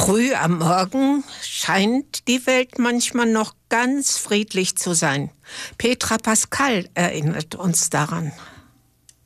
Früh am Morgen scheint die Welt manchmal noch ganz friedlich zu sein. Petra Pascal erinnert uns daran.